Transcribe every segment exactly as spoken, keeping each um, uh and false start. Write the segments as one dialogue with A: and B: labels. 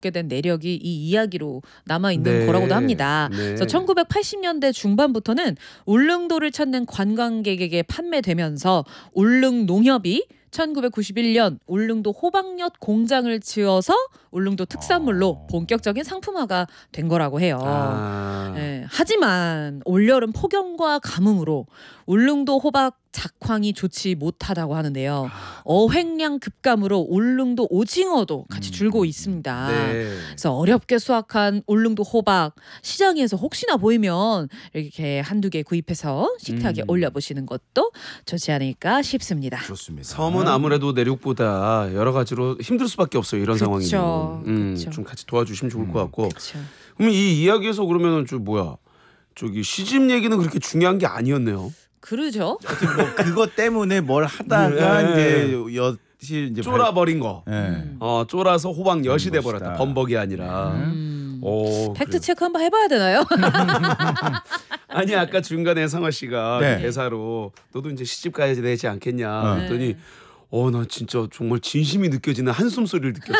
A: 얻게 된 내력이 이 이야기로 남아 있는
B: 네.
A: 거라고도 합니다.
B: 네.
A: 그래서 천구백팔십 년대 중반부터는 울릉도를 찾는 관광객에게 판매되면서 울릉농협이 천구백구십일 년 울릉도 호박엿 공장을 지어서 울릉도 특산물로 본격적인 상품화가 된 거라고 해요.
B: 아.
A: 예, 하지만 올여름 폭염과 가뭄으로 울릉도 호박 작황이 좋지 못하다고 하는데요. 어획량 급감으로 울릉도 오징어도 같이 줄고 있습니다.
B: 네.
A: 그래서 어렵게 수확한 울릉도 호박 시장에서 혹시나 보이면 이렇게 한두 개 구입해서 식탁에
B: 음.
A: 올려보시는 것도 좋지 않을까 싶습니다.
C: 좋습니다.
B: 섬은 아무래도 내륙보다 여러 가지로 힘들 수밖에 없어요. 이런
A: 그쵸,
B: 상황이면. 음,
A: 그쵸.
B: 좀 같이 도와주시면 좋을 것 같고.
A: 그렇죠.
B: 그럼 이 이야기에서 그러면은 저 뭐야? 저기 시집 얘기는 그렇게 중요한 게 아니었네요.
A: 그러죠.
C: 하여튼 뭐 그것 때문에 뭘 하다가
B: 네.
C: 이제 엿이 이제
B: 쫄아버린 거.
C: 발... 네.
B: 어, 쫄아서 호박 엿이
C: 음,
B: 돼버렸다.
C: 멋있다.
B: 범벅이 아니라.
A: 음.
B: 오,
A: 팩트
B: 그래요.
A: 체크 한번 해봐야 되나요?
B: 아니 아까 중간에 성화 씨가
C: 네.
B: 그 대사로 너도 이제 시집 가야 되지 않겠냐
C: 어.
B: 그랬더니 어 나 진짜 정말 진심이 느껴지는 한숨 소리를 느꼈어.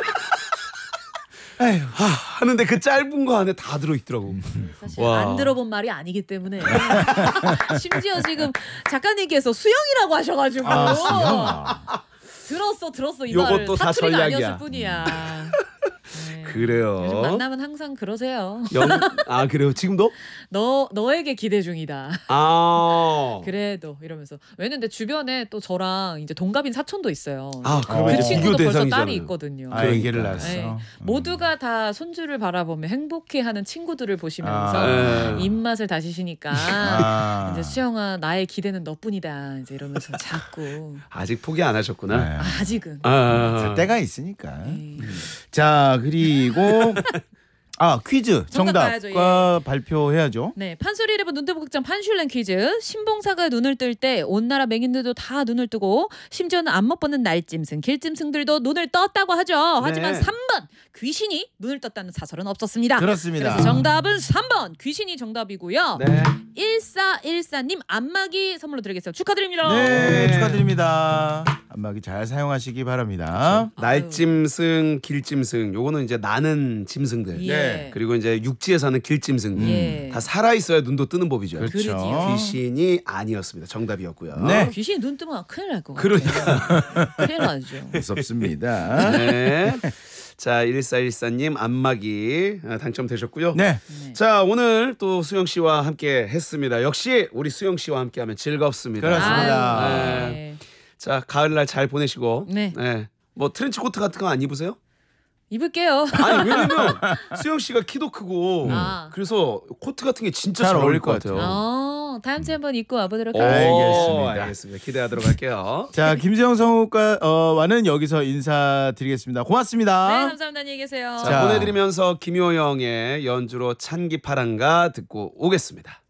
C: 에휴.
B: 하, 하는데 그 짧은 거 안에 다 들어 있더라고.
A: 사실
B: 와.
A: 안 들어본 말이 아니기 때문에 심지어 지금 작가님께서 수영이라고 하셔가지고
C: 아, 수영아.
A: 들었어 들었어 이
B: 요것도
A: 말을
B: 다
A: 사투리가
B: 전략이야.
A: 아니었을 뿐이야. 네.
B: 그래요.
A: 요즘 만나면 항상 그러세요.
B: 영... 아 그래요 지금도?
A: 너 너에게 기대 중이다.
B: 아.
A: 그래도 이러면서 왜냐면 내 주변에 또 저랑 이제 동갑인 사촌도 있어요.
B: 아 그러면
A: 그
B: 이제
A: 친구도
B: 비교
A: 벌써 딸이
B: 대상이잖아요.
A: 있거든요.
C: 아, 애기를
B: 그러니까.
C: 낳았어.
A: 네.
C: 음.
A: 모두가 다 손주를 바라보며 행복해하는 친구들을 보시면서
C: 아.
B: 네.
A: 입맛을 다시시니까
C: 아.
A: 이제 수영아 나의 기대는 너뿐이다 이제 이러면서 자꾸
B: 아직 포기 안 하셨구나.
C: 네.
A: 아, 아직은
B: 아.
C: 자, 때가 있으니까.
A: 네.
C: 자 그리고 아 퀴즈
A: 정답
C: 정답과
A: 봐야죠,
C: 발표해야죠.
A: 네, 판소리 일본 눈뜨고 극장 판슐랭 퀴즈. 신봉사가 눈을 뜰 때 온 나라 맹인들도 다 눈을 뜨고 심지어는 안 못 보는 날짐승, 길짐승들도 눈을 떴다고 하죠. 하지만
B: 네.
A: 삼 번 귀신이 눈을 떴다는 사설은 없었습니다.
C: 그렇습니다.
A: 그래서 정답은 삼 번 귀신이 정답이고요.
B: 네.
A: 일사일사님 안마기 선물로 드리겠습니다. 축하드립니다.
C: 네, 축하드립니다. 안마기 잘 사용하시기 바랍니다.
B: 날짐승, 길짐승, 요거는 이제 나는 짐승들.
A: 예.
C: 네.
B: 그리고 이제 육지에 사는 길짐승.
A: 예.
B: 다 살아 있어야 눈도 뜨는 법이죠.
C: 그렇죠.
A: 그러지요.
B: 귀신이 아니었습니다. 정답이었고요.
C: 네.
A: 아, 귀신이 눈 뜨면 큰일 날 것 같아요.
B: 그러니까.
A: 큰일 나죠.
C: 무섭습니다.
B: 네. 자, 일사일사님 안마기 당첨되셨고요.
C: 네.
A: 네.
B: 자, 오늘 또 수영 씨와 함께 했습니다. 역시 우리 수영 씨와 함께 하면 즐겁습니다.
C: 그렇습니다.
A: 아유,
B: 네.
A: 네.
B: 자, 가을날 잘 보내시고.
A: 네.
B: 뭐 트렌치 코트 같은 거 안 입으세요?
A: 입을게요.
B: 아니, 왜냐면 수영 씨가 키도 크고
A: 아.
B: 그래서 코트 같은 게 진짜
C: 잘
B: 잘 어울릴
C: 어울릴
B: 것
C: 것
B: 같아요.
A: 어, 다음 주에 한번 입고 와보도록
B: 오,
A: 하겠습니다.
C: 알겠습니다.
B: 알겠습니다. 기대하도록 할게요.
C: 자 김수영 성우과와는 여기서 인사드리겠습니다. 고맙습니다.
A: 네, 감사합니다. 안녕히 계세요.
B: 자,
C: 자.
B: 보내드리면서 김효영의 연주로 찬기파랑가 듣고 오겠습니다.